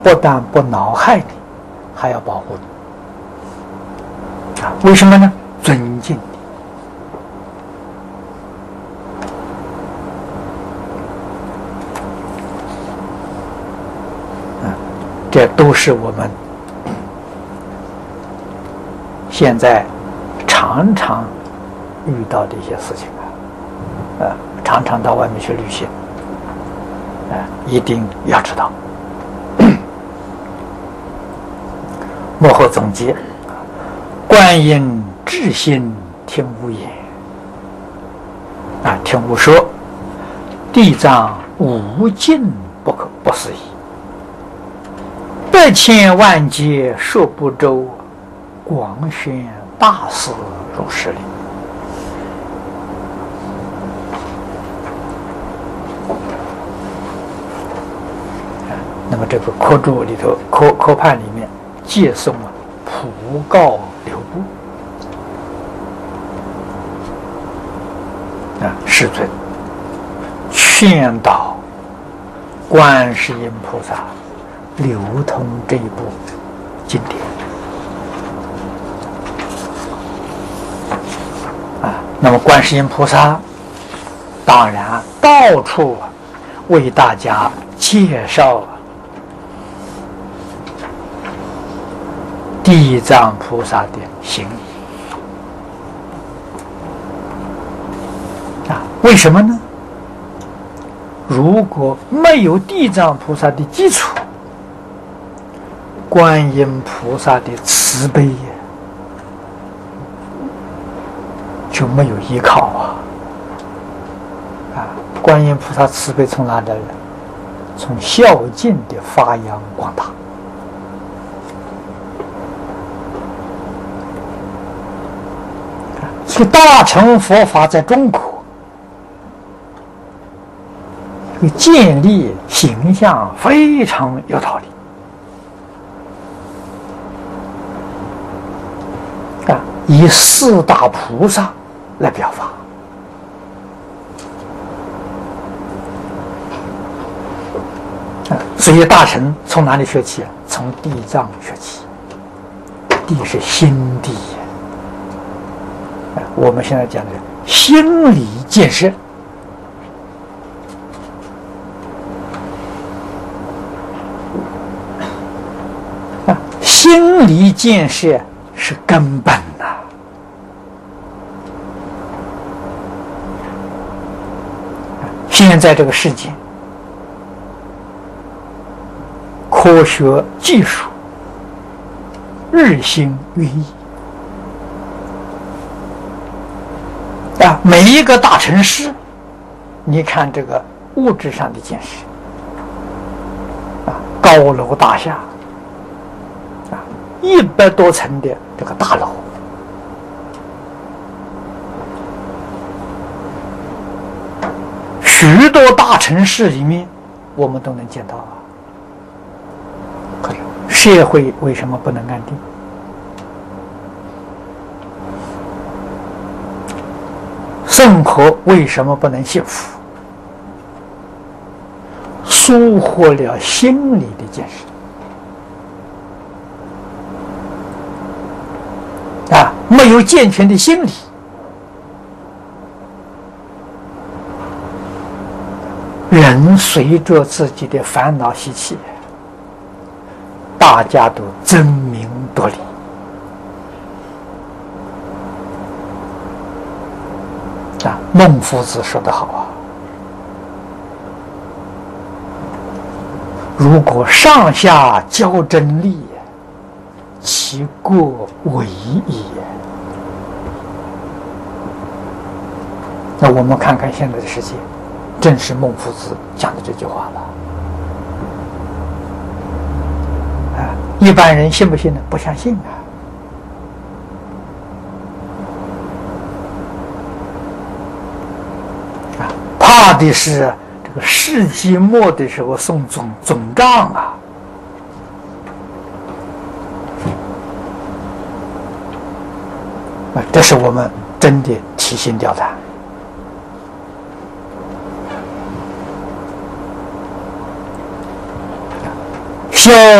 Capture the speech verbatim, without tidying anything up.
不但不恼害你，还要保护你啊？为什么呢？尊敬你啊！这都是我们现在常常遇到的一些事情啊！啊，常常到外面去旅行，啊，一定要知道。幕后总结：观音至心听无言啊，听无说，地藏无尽不可不思议，百千万劫说不周，广宣大士如是理。那么这个科注里头，科科判里面借诵了普告流布啊，世尊劝导观世音菩萨流通这一部经典啊。那么观世音菩萨当然到处为大家介绍地藏菩萨的行仪啊？为什么呢？如果没有地藏菩萨的基础，观音菩萨的慈悲就没有依靠啊！啊，观音菩萨慈悲从哪里来？从孝敬的发扬光大。所以大乘佛法在中国建立形象非常有道理啊，以四大菩萨来表法啊。所以大乘从哪里学起？从地藏学起，地是心地。我们现在讲的心理建设啊，心理建设是根本呐、啊。现在这个世界，科学技术日新月异。啊，每一个大城市，你看这个物质上的建设，啊，高楼大厦，啊，一百多层的这个大楼，许多大城市里面，我们都能见到啊。可以，社会为什么不能安定？生活为什么不能幸福？疏忽了心理的建设啊，没有健全的心理，人随着自己的烦恼习气，大家都争名夺利。啊，孟夫子说得好啊，如果上下交争利，其过为也。那我们看看现在的世界，正是孟夫子讲的这句话了。啊，一般人信不信呢？不相信啊。怕的是这个世纪末的时候送总总账啊！啊，这是我们真的提心吊胆。 小